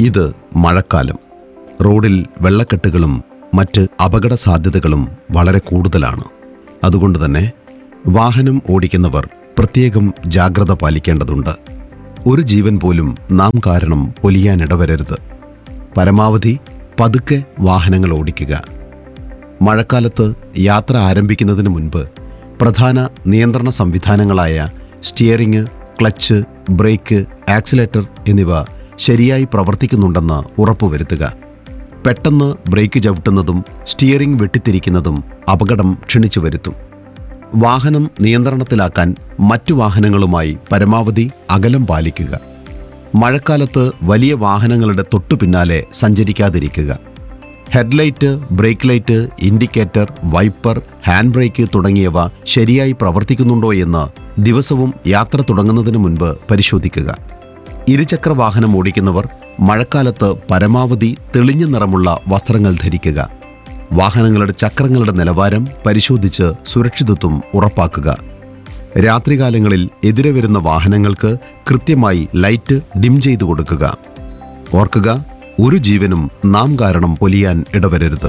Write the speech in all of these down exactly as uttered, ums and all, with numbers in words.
ഇത് മഴക്കാലം. റോഡിൽ വെള്ളക്കെട്ടുകളും മറ്റ് അപകട സാധ്യതകളും വളരെ കൂടുതലാണ്. അതുകൊണ്ട് തന്നെ വാഹനം ഓടിക്കുന്നവർ പ്രത്യേകം ജാഗ്രത പാലിക്കേണ്ടതുണ്ട്. ഒരു ജീവൻ പോലും നാം കാരണം പൊലിയാനിടവരരുത്. പരമാവധി പതുക്കെ വാഹനങ്ങൾ ഓടിക്കുക. മഴക്കാലത്ത് യാത്ര ആരംഭിക്കുന്നതിന് മുൻപ് പ്രധാന നിയന്ത്രണ സംവിധാനങ്ങളായ സ്റ്റിയറിംഗ്, ക്ലച്ച്, ബ്രേക്ക്, ആക്സിലേറ്റർ എന്നിവ ശരിയായി പ്രവർത്തിക്കുന്നുണ്ടെന്ന് ഉറപ്പുവരുത്തുക. പെട്ടെന്ന് ബ്രേക്ക് ചവിട്ടുന്നതും സ്റ്റിയറിംഗ് വെട്ടിത്തിരിക്കുന്നതും അപകടം ക്ഷണിച്ചു വരുത്തും. വാഹനം നിയന്ത്രണത്തിലാക്കാൻ മറ്റു വാഹനങ്ങളുമായി പരമാവധി അകലം പാലിക്കുക. മഴക്കാലത്ത് വലിയ വാഹനങ്ങളുടെ തൊട്ടു പിന്നാലെ സഞ്ചരിക്കാതിരിക്കുക. Headlight, brake light, indicator, wiper, hand brake തുടങ്ങിയവ ശരിയായി പ്രവർത്തിക്കുന്നുണ്ടോ എന്ന് ദിവസവും യാത്ര തുടങ്ങുന്നതിന് മുൻപ് പരിശോധിക്കുക. ഇരുചക്ര വാഹനം ഓടിക്കുന്നവർ മഴക്കാലത്ത് പരമാവധി തെളിഞ്ഞ നിറമുള്ള വസ്ത്രങ്ങൾ ധരിക്കുക. വാഹനങ്ങളുടെ ചക്രങ്ങളുടെ നിലവാരം പരിശോധിച്ച് സുരക്ഷിതത്വം ഉറപ്പാക്കുക. രാത്രികാലങ്ങളിൽ എതിരെ വരുന്ന വാഹനങ്ങൾക്ക് കൃത്യമായി ലൈറ്റ് ഡിം ചെയ്തു കൊടുക്കുക. ഓർക്കുക, ഒരു ജീവനും നാം കാരണം പൊലിയാൻ ഇടവരരുത്.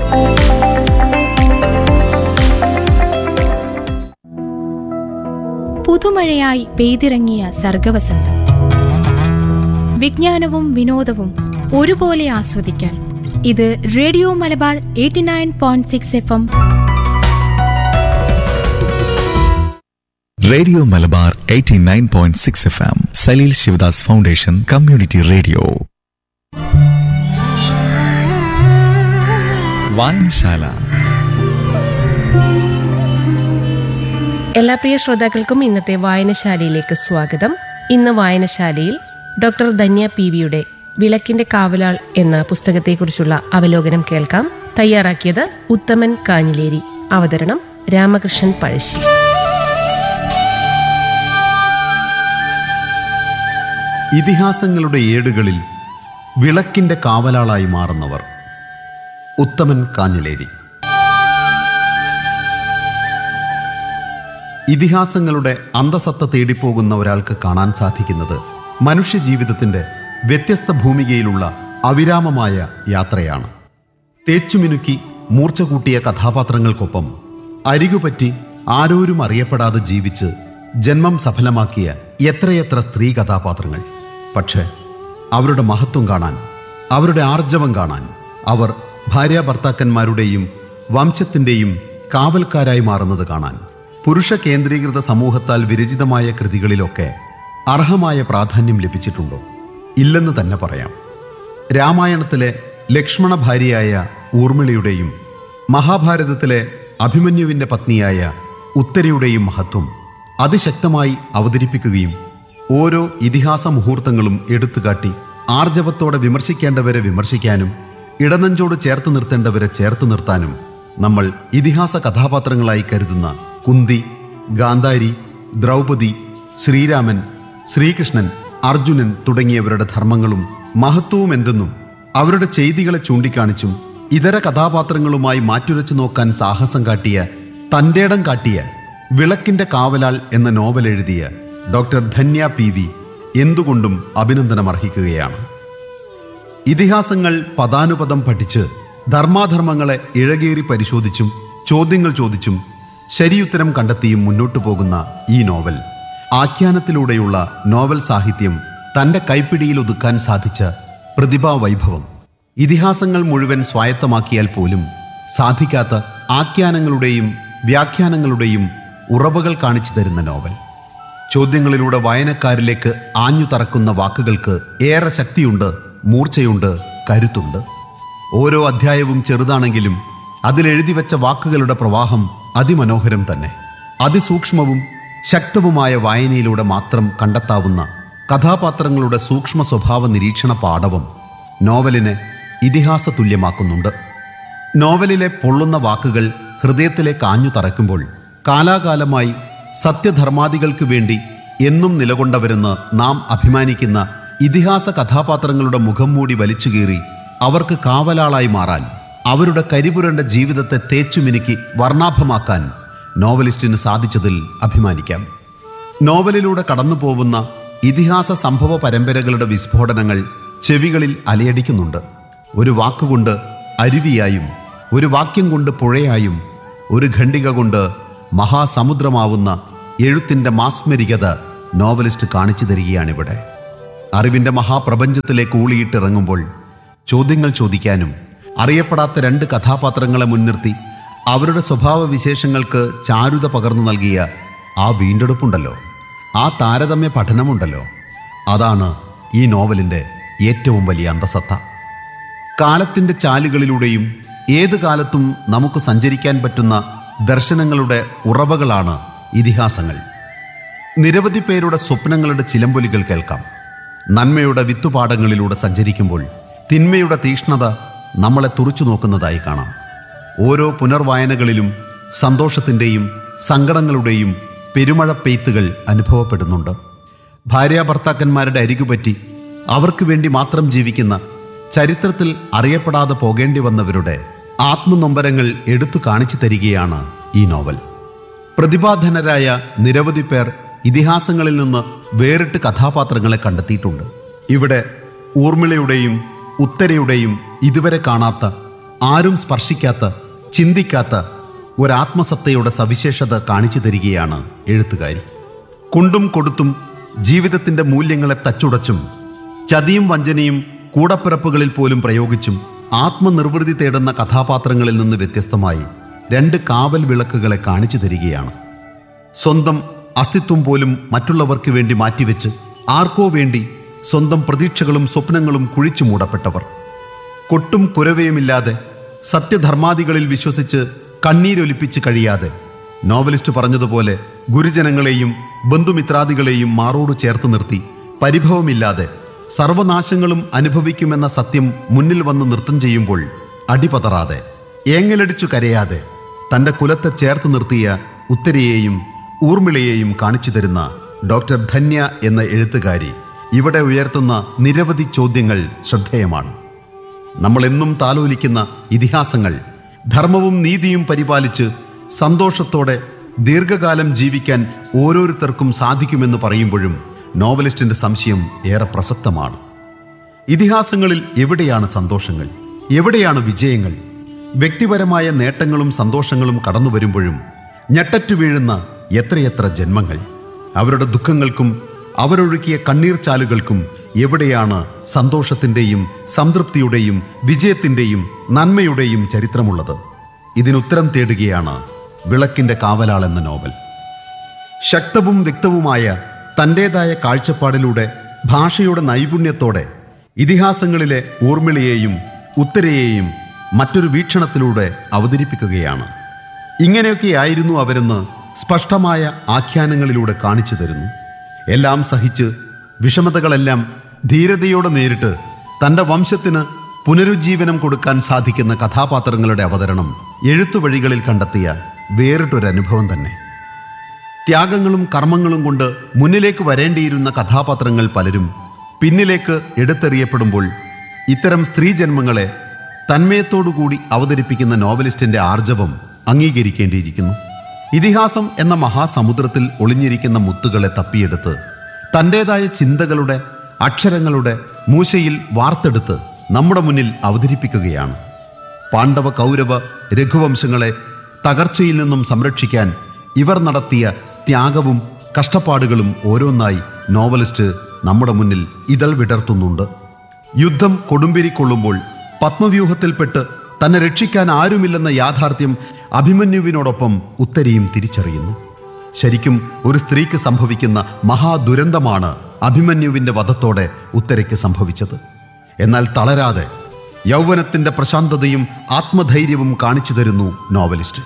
പുതുമഴയായി പെയ്തിറങ്ങിയ സർഗവസന്തം. വിജ്ഞാനവും വിനോദവും ഒരുപോലെ ആസ്വദിക്കാൻ ഇത് radio Malabar eighty nine point six F M. Radio Malabar eighty nine point six F M, Saleel Sivadas foundation community radio. വായനശാല. എല്ലാ പ്രിയ ശ്രോതാക്കൾക്കും ഇന്നത്തെ വായനശാലയിലേക്ക് സ്വാഗതം. ഇന്ന് വായനശാലയിൽ ഡോക്ടർ ധന്യ പി വിയുടെ വിളക്കിന്റെ കാവലാൾ എന്ന പുസ്തകത്തെക്കുറിച്ചുള്ള അവലോകനം കേൾക്കാം. തയ്യാറാക്കിയത് ഉത്തമൻ കാഞ്ഞിലേരി. അവതരണം രാമകൃഷ്ണൻ പഴശ്ശി. ഇതിഹാസങ്ങളുടെ ഏടുകളിൽ വിളക്കിന്റെ കാവലാളായി മാറുന്നവർ. ഉത്തമൻ കാഞ്ഞിലേരി. ഇതിഹാസങ്ങളുടെ അന്തസത്ത തേടിപ്പോകുന്ന ഒരാൾക്ക് കാണാൻ സാധിക്കുന്നത് മനുഷ്യജീവിതത്തിന്റെ വ്യത്യസ്ത ഭൂമികയിലുള്ള അവിരാമമായ യാത്രയാണ്. തേച്ചുമിനുക്കി മൂർച്ച കൂട്ടിയ കഥാപാത്രങ്ങൾക്കൊപ്പം അരികുപറ്റി ആരോരും അറിയപ്പെടാതെ ജീവിച്ച് ജന്മം സഫലമാക്കിയ എത്രയെത്ര സ്ത്രീ കഥാപാത്രങ്ങൾ. പക്ഷേ അവരുടെ മഹത്വം കാണാൻ, അവരുടെ ആർജവം കാണാൻ, അവർ ഭാര്യാഭർത്താക്കന്മാരുടെയും വംശത്തിൻ്റെയും കാവൽക്കാരായി മാറുന്നത് കാണാൻ പുരുഷ കേന്ദ്രീകൃത സമൂഹത്താൽ വിരചിതമായ കൃതികളിലൊക്കെ അർഹമായ പ്രാധാന്യം ലഭിച്ചിട്ടുണ്ടോ? ഇല്ലെന്ന് തന്നെ പറയാം. രാമായണത്തിലെ ലക്ഷ്മണ ഭാര്യയായ ഊർമിളയുടെയും മഹാഭാരതത്തിലെ അഭിമന്യുവിൻ്റെ പത്നിയായ ഉത്തരയുടെയും മഹത്വം അതിശക്തമായി അവതരിപ്പിക്കുകയും ഓരോ ഇതിഹാസ മുഹൂർത്തങ്ങളും എടുത്തുകാട്ടി ആർജവത്തോടെ വിമർശിക്കേണ്ടവരെ വിമർശിക്കാനും ഇടനെഞ്ചോട് ചേർത്ത് നിർത്തേണ്ടവരെ ചേർത്ത് നിർത്താനും നമ്മൾ ഇതിഹാസ കഥാപാത്രങ്ങളായി കരുതുന്ന കുന്തി, ഗാന്ധാരി, ദ്രൗപദി, ശ്രീരാമൻ, ശ്രീകൃഷ്ണൻ, അർജുനൻ തുടങ്ങിയവരുടെ ധർമ്മങ്ങളും മഹത്വവും എന്തെന്നും അവരുടെ ചെയ്തികളെ ചൂണ്ടിക്കാണിച്ചും ഇതര കഥാപാത്രങ്ങളുമായി മാറ്റുരച്ചു നോക്കാൻ സാഹസം കാട്ടിയ, തന്റേടം കാട്ടിയ വിളക്കിന്റെ കാവലാൾ എന്ന നോവൽ എഴുതിയ ഡോക്ടർ ധന്യ പി വി എന്തുകൊണ്ടും അഭിനന്ദനമർഹിക്കുകയാണ്. ഇതിഹാസങ്ങൾ പദാനുപദം പഠിച്ച് ധർമാധർമ്മങ്ങളെ ഇഴകേറി പരിശോധിച്ചും ചോദ്യങ്ങൾ ചോദിച്ചും ശരിയുത്തരം കണ്ടെത്തിയും മുന്നോട്ടു പോകുന്ന ഈ നോവൽ, ആഖ്യാനത്തിലൂടെയുള്ള നോവൽ സാഹിത്യം തൻ്റെ കൈപ്പിടിയിൽ ഒതുക്കാൻ സാധിച്ച പ്രതിഭാവൈഭവം, ഇതിഹാസങ്ങൾ മുഴുവൻ സ്വായത്തമാക്കിയാൽ പോലും സാധിക്കാത്ത ആഖ്യാനങ്ങളുടെയും വ്യാഖ്യാനങ്ങളുടെയും ഉറവകൾ കാണിച്ചു തരുന്ന നോവൽ. ചോദ്യങ്ങളിലൂടെ വായനക്കാരിലേക്ക് ആഞ്ഞു തറക്കുന്ന വാക്കുകൾക്ക് ഏറെ ശക്തിയുണ്ട്, മൂർച്ചയുണ്ട്, കരുത്തുണ്ട്. ഓരോ അധ്യായവും ചെറുതാണെങ്കിലും അതിലെഴുതി വെച്ച വാക്കുകളുടെ പ്രവാഹം അതിമനോഹരം തന്നെ. അതിസൂക്ഷ്മവും ശക്തവുമായ വായനയിലൂടെ മാത്രം കണ്ടെത്താവുന്ന കഥാപാത്രങ്ങളുടെ സൂക്ഷ്മ സ്വഭാവ നിരീക്ഷണ പാടവം നോവലിനെ ഇതിഹാസ തുല്യമാക്കുന്നുണ്ട്. നോവലിലെ പൊള്ളുന്ന വാക്കുകൾ ഹൃദയത്തിലേക്ക് ആഞ്ഞു തറയ്ക്കുമ്പോൾ കാലാകാലമായി സത്യധർമാദികൾക്ക് വേണ്ടി എന്നും നിലകൊണ്ടവരെന്ന് നാം അഭിമാനിക്കുന്ന ഇതിഹാസ കഥാപാത്രങ്ങളുടെ മുഖം മൂടി വലിച്ചുകീറി അവർക്ക് കാവലാളായി മാറാൻ, അവരുടെ കരിപുരണ്ട ജീവിതത്തെ തേച്ചുമിനുക്കി വർണ്ണാഭമാക്കാൻ നോവലിസ്റ്റിന് സാധിച്ചതിൽ അഭിമാനിക്കാം. നോവലിലൂടെ കടന്നു പോകുന്ന ഇതിഹാസ സംഭവ പരമ്പരകളുടെ വിസ്ഫോടനങ്ങൾ ചെവികളിൽ അലയടിക്കുന്നുണ്ട്. ഒരു വാക്കുകൊണ്ട് അരുവിയായും ഒരു വാക്യം കൊണ്ട് പുഴയായും ഒരു ഖണ്ഡിക കൊണ്ട് മഹാസമുദ്രമാവുന്ന എഴുത്തിൻ്റെ മാസ്മരികത നോവലിസ്റ്റ് കാണിച്ചു തരികയാണിവിടെ. അറിവിൻ്റെ മഹാപ്രപഞ്ചത്തിലേക്ക് ഊളിയിട്ടിറങ്ങുമ്പോൾ ചോദ്യങ്ങൾ ചോദിക്കാനും അറിയപ്പെടാത്ത രണ്ട് കഥാപാത്രങ്ങളെ മുൻനിർത്തി അവരുടെ സ്വഭാവ വിശേഷങ്ങൾക്ക് ചാരുത പകർന്നു നൽകിയ ആ വീണ്ടെടുപ്പുണ്ടല്ലോ, ആ താരതമ്യ പഠനമുണ്ടല്ലോ, അതാണ് ഈ നോവലിൻ്റെ ഏറ്റവും വലിയ അന്തസത്ത. കാലത്തിൻ്റെ ചാലുകളിലൂടെയും ഏത് കാലത്തും നമുക്ക് സഞ്ചരിക്കാൻ പറ്റുന്ന ദർശനങ്ങളുടെ ഉറവകളാണ് ഇതിഹാസങ്ങൾ. നിരവധി പേരുടെ സ്വപ്നങ്ങളുടെ ചിലമ്പൊലികൾ കേൾക്കാം. നന്മയുടെ വിത്തുപാടങ്ങളിലൂടെ സഞ്ചരിക്കുമ്പോൾ തിന്മയുടെ തീക്ഷ്ണത നമ്മളെ തുറച്ചു നോക്കുന്നതായി കാണാം. ഓരോ പുനർവായനകളിലും സന്തോഷത്തിൻ്റെയും സങ്കടങ്ങളുടെയും പെരുമഴ പെയ്ത്തുകൾ അനുഭവപ്പെടുന്നുണ്ട്. ഭാര്യാഭർത്താക്കന്മാരുടെ അരികുപറ്റി അവർക്ക് വേണ്ടി മാത്രം ജീവിക്കുന്ന, ചരിത്രത്തിൽ അറിയപ്പെടാതെ പോകേണ്ടി വന്നവരുടെ ആത്മനൊമ്പരങ്ങൾ എടുത്തു കാണിച്ചു തരികയാണ് ഈ നോവൽ. പ്രതിഭാധനരായ നിരവധി പേർ ഇതിഹാസങ്ങളിൽ നിന്ന് വേറിട്ട് കഥാപാത്രങ്ങളെ കണ്ടെത്തിയിട്ടുണ്ട്. ഇവിടെ ഊർമിളയുടെയും ഉത്തരയുടെയും ഇതുവരെ കാണാത്ത, ആരും സ്പർശിക്കാത്ത, ചിന്തിക്കാത്ത ഒരാത്മസത്തയുടെ സവിശേഷത കാണിച്ചു തരികയാണ് എഴുത്തുകാരി. കുണ്ടും കൊടുത്തും ജീവിതത്തിൻ്റെ മൂല്യങ്ങളെ തച്ചുടച്ചും ചതിയും വഞ്ചനയും കൂടപ്പിറപ്പുകളിൽ പോലും പ്രയോഗിച്ചും ആത്മനിർവൃതി തേടുന്ന കഥാപാത്രങ്ങളിൽ നിന്ന് വ്യത്യസ്തമായി രണ്ട് കാവൽ വിളക്കുകളെ കാണിച്ചു തരികയാണ്. സ്വന്തം അസ്തിത്വം പോലും മറ്റുള്ളവർക്ക് വേണ്ടി മാറ്റിവെച്ച് ആർക്കോ വേണ്ടി സ്വന്തം പ്രതീക്ഷകളും സ്വപ്നങ്ങളും കുഴിച്ചു മൂടപ്പെട്ടവർ. കൊട്ടും കുരവയുമില്ലാതെ സത്യധർമാദികളിൽ വിശ്വസിച്ച് കണ്ണീരൊലിപ്പിച്ച് കഴിയാതെ, നോവലിസ്റ്റ് പറഞ്ഞതുപോലെ ഗുരുജനങ്ങളെയും ബന്ധുമിത്രാദികളെയും മാറോട് ചേർത്ത് നിർത്തി പരിഭവമില്ലാതെ സർവനാശങ്ങളും അനുഭവിക്കുമെന്ന സത്യം മുന്നിൽ വന്ന് നൃത്തം ചെയ്യുമ്പോൾ അടിപതറാതെ, ഏങ്ങലടിച്ചു കരയാതെ തൻ്റെ കുലത്തെ ചേർത്ത് നിർത്തിയ ഉത്തരയെയും ഊർമിളയെയും കാണിച്ചു തരുന്ന ഡോക്ടർ ധന്യ എന്ന എഴുത്തുകാരി ഇവിടെ ഉയർത്തുന്ന നിരവധി ചോദ്യങ്ങൾ ശ്രദ്ധേയമാണ്. നമ്മളെന്നും താലോലിക്കുന്ന ഇതിഹാസങ്ങൾ ധർമ്മവും നീതിയും പരിപാലിച്ച് സന്തോഷത്തോടെ ദീർഘകാലം ജീവിക്കാൻ ഓരോരുത്തർക്കും സാധിക്കുമെന്ന് പറയുമ്പോഴും നോവലിസ്റ്റിൻ്റെ സംശയം ഏറെ പ്രസക്തമാണ്. ഇതിഹാസങ്ങളിൽ എവിടെയാണ് സന്തോഷങ്ങൾ? എവിടെയാണ് വിജയങ്ങൾ? വ്യക്തിപരമായ നേട്ടങ്ങളും സന്തോഷങ്ങളും കടന്നു വരുമ്പോഴും ഞെട്ടറ്റു വീഴുന്ന എത്രയെത്ര ജന്മങ്ങൾ! അവരുടെ ദുഃഖങ്ങൾക്കും അവരൊഴുക്കിയ കണ്ണീർ ചാലുകൾക്കും എവിടെയാണ് സന്തോഷത്തിൻ്റെയും സംതൃപ്തിയുടെയും വിജയത്തിൻ്റെയും നന്മയുടെയും ചരിത്രമുള്ളത്? ഇതിനുത്തരം തേടുകയാണ് വിളക്കിൻ്റെ കാവലാൾ എന്ന നോവൽ. ശക്തവും വ്യക്തവുമായ തൻ്റേതായ കാഴ്ചപ്പാടിലൂടെ ഭാഷയുടെ നൈപുണ്യത്തോടെ ഇതിഹാസങ്ങളിലെ ഊർമിളയെയും ഉത്തരയെയും മറ്റൊരു വീക്ഷണത്തിലൂടെ അവതരിപ്പിക്കുകയാണ്. ഇങ്ങനെയൊക്കെയായിരുന്നു അവരെന്ന് സ്പഷ്ടമായ ആഖ്യാനങ്ങളിലൂടെ കാണിച്ചു തരുന്നു. എല്ലാം സഹിച്ച് വിഷമതകളെല്ലാം ധീരതയോടെ നേരിട്ട് തൻ്റെ വംശത്തിന് പുനരുജ്ജീവനം കൊടുക്കാൻ സാധിക്കുന്ന കഥാപാത്രങ്ങളുടെ അവതരണം എഴുത്തുവഴികളിൽ കണ്ടെത്തിയ വേറിട്ടൊരനുഭവം തന്നെ. ത്യാഗങ്ങളും കർമ്മങ്ങളും കൊണ്ട് മുന്നിലേക്ക് വരേണ്ടിയിരുന്ന കഥാപാത്രങ്ങൾ പലരും പിന്നിലേക്ക് എടുത്തെറിയപ്പെടുമ്പോൾ ഇത്തരം സ്ത്രീജന്മങ്ങളെ തന്മയത്തോടുകൂടി അവതരിപ്പിക്കുന്ന നോവലിസ്റ്റിൻ്റെ ആർജവം അംഗീകരിക്കേണ്ടിയിരിക്കുന്നു. ഇതിഹാസം എന്ന മഹാസമുദ്രത്തിൽ ഒളിഞ്ഞിരിക്കുന്ന മുത്തുകളെ തപ്പിയെടുത്ത് തൻ്റേതായ ചിന്തകളുടെ അക്ഷരങ്ങളുടെ മൂശയിൽ വാർത്തെടുത്ത് നമ്മുടെ മുന്നിൽ അവതരിപ്പിക്കുകയാണ്. പാണ്ഡവ കൗരവ രഘുവംശങ്ങളെ തകർച്ചയിൽ നിന്നും സംരക്ഷിക്കാൻ ഇവർ നടത്തിയ ത്യാഗവും കഷ്ടപ്പാടുകളും ഓരോന്നായി നോവലിസ്റ്റ് നമ്മുടെ മുന്നിൽ ഇതൾ വിടർത്തുന്നുണ്ട്. യുദ്ധം കൊടുമ്പിരിക്കൊള്ളുമ്പോൾ പത്മവ്യൂഹത്തിൽപ്പെട്ട് തന്നെ രക്ഷിക്കാൻ ആരുമില്ലെന്ന യാഥാർത്ഥ്യം അഭിമന്യുവിനോടൊപ്പം ഉത്തരയും തിരിച്ചറിയുന്നു. ശരിക്കും ഒരു സ്ത്രീക്ക് സംഭവിക്കുന്ന മഹാദുരന്തമാണ് അഭിമന്യുവിൻ്റെ വധത്തോടെ ഉത്തരയ്ക്ക് സംഭവിച്ചത്. എന്നാൽ തളരാതെ യൗവനത്തിൻ്റെ പ്രശാന്തതയും ആത്മധൈര്യവും കാണിച്ചു തരുന്നു നോവലിസ്റ്റ്.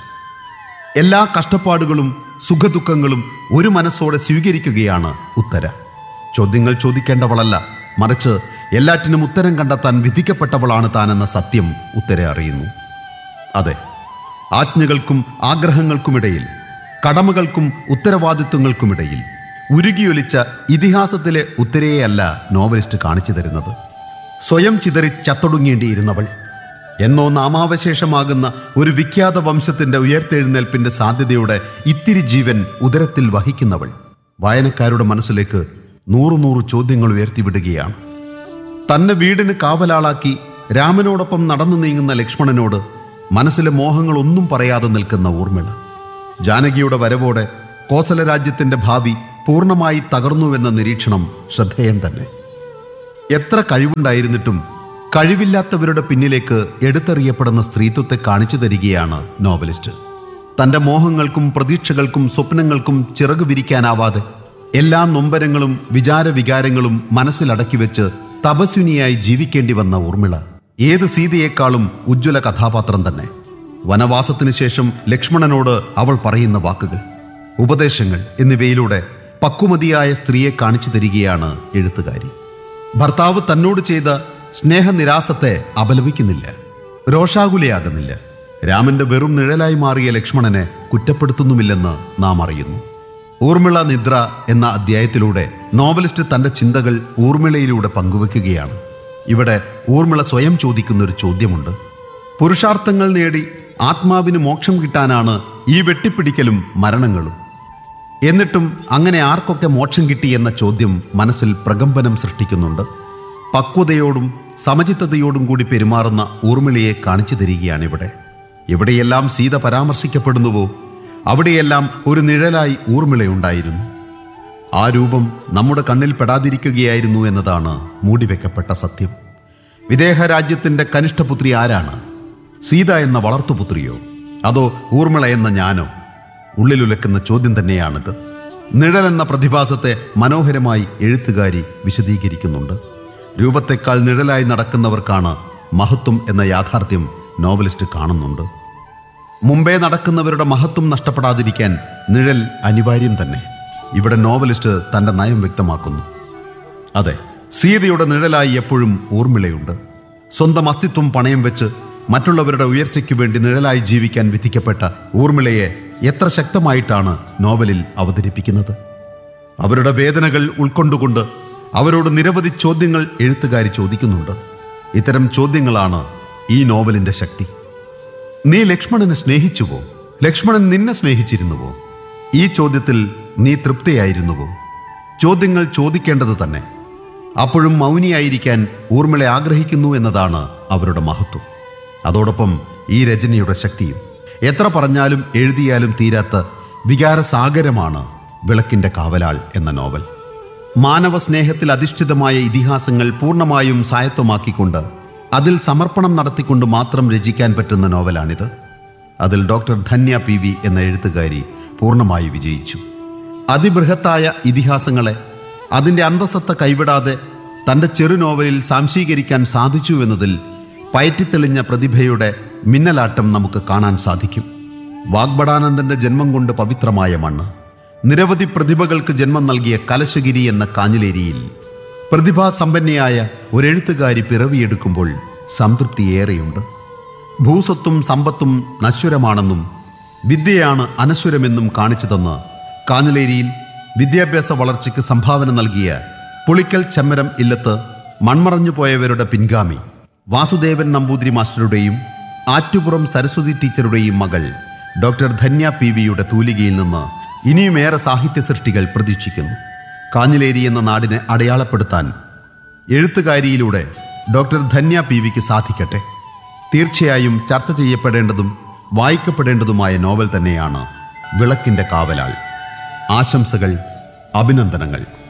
എല്ലാ കഷ്ടപ്പാടുകളും സുഖദുഃഖങ്ങളും ഒരു മനസ്സോടെ സ്വീകരിക്കുകയാണ് ഉത്തര. ചോദ്യങ്ങൾ ചോദിക്കേണ്ടവളല്ല, മറിച്ച് എല്ലാറ്റിനും ഉത്തരം കണ്ടെത്താൻ വിധിക്കപ്പെട്ടവളാണ് താനെന്ന സത്യം ഉത്തര അറിയുന്നു. അതെ, ആജ്ഞകൾക്കും ആഗ്രഹങ്ങൾക്കുമിടയിൽ, കടമകൾക്കും ഉത്തരവാദിത്വങ്ങൾക്കുമിടയിൽ ഉരുകിയൊലിച്ച ഇതിഹാസത്തിലെ ഉത്തരയെയല്ല നോവലിസ്റ്റ് കാണിച്ചു തരുന്നത്. സ്വയം ചിതറി ചത്തൊടുങ്ങേണ്ടിയിരുന്നവൾ, എന്നോ നാമാവശേഷമാകുന്ന ഒരു വിഖ്യാത വംശത്തിൻ്റെ ഉയർത്തെഴുന്നേൽപ്പിൻ്റെ സാധ്യതയുടെ ഇത്തിരി ജീവൻ ഉദരത്തിൽ വഹിക്കുന്നവൾ വായനക്കാരുടെ മനസ്സിലേക്ക് നൂറു നൂറ് ചോദ്യങ്ങൾ ഉയർത്തിവിടുകയാണ്. തന്നെ വീടിന് കാവലാളാക്കി രാമനോടൊപ്പം നടന്നു നീങ്ങുന്ന ലക്ഷ്മണനോട് മനസ്സിലെ മോഹങ്ങളൊന്നും പറയാതെ നിൽക്കുന്ന ഊർമിള. ജാനകിയുടെ വരവോടെ കോസല രാജ്യത്തിന്റെ ഭാവി പൂർണ്ണമായി തകർന്നുവെന്ന നിരീക്ഷണം ശ്രദ്ധേയം തന്നെ. എത്ര കഴിവുണ്ടായിരുന്നിട്ടും കഴിവില്ലാത്തവരുടെ പിന്നിലേക്ക് എടുത്തെറിയപ്പെടുന്ന സ്ത്രീത്വത്തെ കാണിച്ചു തരികയാണ് നോവലിസ്റ്റ്. തൻ്റെ മോഹങ്ങൾക്കും പ്രതീക്ഷകൾക്കും സ്വപ്നങ്ങൾക്കും ചിറകു വിരിക്കാനാവാതെ എല്ലാ നൊമ്പരങ്ങളും വിചാരവികാരങ്ങളും മനസ്സിലടക്കി വെച്ച് തപസ്വിനിയായി ജീവിക്കേണ്ടി വന്ന ഊർമിള ഏത് സീതയേക്കാളും ഉജ്ജ്വല കഥാപാത്രം തന്നെ. വനവാസത്തിനു ശേഷം ലക്ഷ്മണനോട് അവൾ പറയുന്ന വാക്കുകൾ, ഉപദേശങ്ങൾ എന്നിവയിലൂടെ പക്വമതിയായ സ്ത്രീയെ കാണിച്ചു തരികയാണ് എഴുത്തുകാരി. ഭർത്താവ് തന്നോട് ചെയ്ത സ്നേഹനിരാസത്തെ അപലപിക്കുന്നില്ല, രോഷാകുലയാകുന്നില്ല. രാമന്റെ വെറും നിഴലായി മാറിയ ലക്ഷ്മണനെ കുറ്റപ്പെടുത്തുന്നുമില്ലെന്ന് നാം അറിയുന്നു. ഊർമിള നിദ്ര എന്ന അധ്യായത്തിലൂടെ നോവലിസ്റ്റ് തന്റെ ചിന്തകൾ ഊർമിളയിലൂടെ പങ്കുവെക്കുകയാണ്. ഇവിടെ ഊർമിള സ്വയം ചോദിക്കുന്ന ഒരു ചോദ്യമുണ്ട്. പുരുഷാർത്ഥങ്ങൾ നേടി ആത്മാവിന് മോക്ഷം കിട്ടാനാണ് ഈ വെട്ടിപ്പിടിക്കലും മരണങ്ങളും. എന്നിട്ടും അങ്ങനെ ആർക്കൊക്കെ മോക്ഷം കിട്ടി എന്ന ചോദ്യം മനസ്സിൽ പ്രകമ്പനം സൃഷ്ടിക്കുന്നുണ്ട്. പക്വതയോടും സമചിത്തതയോടും കൂടി പെരുമാറുന്ന ഊർമിളയെ കാണിച്ചു തരികയാണിവിടെ. എവിടെയെല്ലാം സീത പരാമർശിക്കപ്പെടുന്നുവോ അവിടെയെല്ലാം ഒരു നിഴലായി ഊർമിളയുണ്ടായിരുന്നു. ആ രൂപം നമ്മുടെ കണ്ണിൽ പെടാതിരിക്കുകയായിരുന്നു എന്നതാണ് മൂടിവെക്കപ്പെട്ട സത്യം. വിദേഹ രാജ്യത്തിൻ്റെ കനിഷ്ഠപുത്രി ആരാണ്? സീത എന്ന വളർത്തുപുത്രിയോ അതോ ഊർമിള എന്ന ഞാനോ? ഉള്ളിലുലക്കുന്ന ചോദ്യം തന്നെയാണിത്. നിഴൽ എന്ന പ്രതിഭാസത്തെ മനോഹരമായി എഴുത്തുകാരി വിശദീകരിക്കുന്നുണ്ട്. രൂപത്തെക്കാൾ നിഴലായി നടക്കുന്നവർക്കാണ് മഹത്വം എന്ന യാഥാർത്ഥ്യം നോവലിസ്റ്റ് കാണുന്നുണ്ട്. മുമ്പേ നടക്കുന്നവരുടെ മഹത്വം നഷ്ടപ്പെടാതിരിക്കാൻ നിഴൽ അനിവാര്യം തന്നെ. ഇവിടെ നോവലിസ്റ്റ് തൻ്റെ നയം വ്യക്തമാക്കുന്നു. അതെ, സീതയുടെ നിഴലായി എപ്പോഴും ഊർമിളയുണ്ട്. സ്വന്തം അസ്തിത്വം പണയം വെച്ച് മറ്റുള്ളവരുടെ ഉയർച്ചയ്ക്ക് വേണ്ടി നിഴലായി ജീവിക്കാൻ വിധിക്കപ്പെട്ട ഊർമിളയെ എത്ര ശക്തമായിട്ടാണ് നോവലിൽ അവതരിപ്പിക്കുന്നത്. അവരുടെ വേദനകൾ ഉൾക്കൊണ്ടുകൊണ്ട് അവരോട് നിരവധി ചോദ്യങ്ങൾ എഴുത്തുകാരി ചോദിക്കുന്നുണ്ട്. ഇത്തരം ചോദ്യങ്ങളാണ് ഈ നോവലിൻ്റെ ശക്തി. നീ ലക്ഷ്മണനെ സ്നേഹിച്ചുവോ? ലക്ഷ്മണൻ നിന്നെ സ്നേഹിച്ചിരുന്നുവോ? ഈ ചോദ്യത്തിൽ നീ തൃപ്തിയായിരുന്നുവോ? ചോദ്യങ്ങൾ ചോദിക്കേണ്ടത് തന്നെ. അപ്പോഴും മൗനിയായിരിക്കാൻ ഊർമിള ആഗ്രഹിക്കുന്നു എന്നതാണ് അവരുടെ മഹത്വം. അതോടൊപ്പം ഈ രചനയുടെ ശക്തിയും. എത്ര പറഞ്ഞാലും എഴുതിയാലും തീരാത്ത വികാരസാഗരമാണ് വിളക്കിൻ്റെ കാവലാൾ എന്ന നോവൽ. മാനവ സ്നേഹത്തിൽ അധിഷ്ഠിതമായ ഇതിഹാസങ്ങൾ പൂർണ്ണമായും സ്വായത്തമാക്കിക്കൊണ്ട് അതിൽ സമർപ്പണം നടത്തിക്കൊണ്ട് മാത്രം രചിക്കാൻ പറ്റുന്ന നോവലാണിത്. അതിൽ ഡോക്ടർ ധന്യ പി വി എന്ന എഴുത്തുകാരി പൂർണ്ണമായി വിജയിച്ചു. അതിബൃഹത്തായ ഇതിഹാസങ്ങളെ അതിൻ്റെ അന്തസത്ത കൈവിടാതെ തൻ്റെ ചെറു നോവലിൽ സാംശീകരിക്കാൻ സാധിച്ചു എന്നതിൽ പയറ്റിത്തെളിഞ്ഞ പ്രതിഭയുടെ മിന്നലാട്ടം നമുക്ക് കാണാൻ സാധിക്കും. വാഗ്ബടാനന്ദൻ്റെ ജന്മം കൊണ്ട് പവിത്രമായ മണ്ണ്, നിരവധി പ്രതിഭകൾക്ക് ജന്മം നൽകിയ കലശഗിരി എന്ന കാഞ്ഞിലേരിയിൽ പ്രതിഭാസമ്പന്നയായ ഒരെഴുത്തുകാരി പിറവിയെടുക്കുമ്പോൾ സംതൃപ്തിയേറെയുണ്ട്. ഭൂസ്വത്തും സമ്പത്തും നശ്വരമാണെന്നും വിദ്യയാണ് അനശ്വരമെന്നും കാണിച്ചു തന്ന് കാഞ്ഞിലേരിയിൽ വിദ്യാഭ്യാസ വളർച്ചയ്ക്ക് സംഭാവന നൽകിയ പുളിക്കൽ ചെമ്മരം ഇല്ലത്ത് മൺമറഞ്ഞു പോയവരുടെ പിൻഗാമി വാസുദേവൻ നമ്പൂതിരി മാസ്റ്ററുടെയും ആറ്റുപുറം സരസ്വതി ടീച്ചറുടെയും മകൾ ഡോക്ടർ ധന്യ പി വിയുടെ തൂലികയിൽ നിന്ന് ഇനിയുമേറെ സാഹിത്യ സൃഷ്ടികൾ പ്രതീക്ഷിക്കുന്നു. കാഞ്ഞിലേരി എന്ന നാടിനെ അടയാളപ്പെടുത്താൻ എഴുത്തുകാരിയിലൂടെ ഡോക്ടർ ധന്യ പി വിക്ക് സാധിക്കട്ടെ. തീർച്ചയായും ചർച്ച ചെയ്യപ്പെടേണ്ടതും വായിക്കപ്പെടേണ്ടതുമായ നോവൽ തന്നെയാണ് വിളക്കിൻ്റെ കാവലാൾ. ആശംസകൾ, അഭിനന്ദനങ്ങൾ.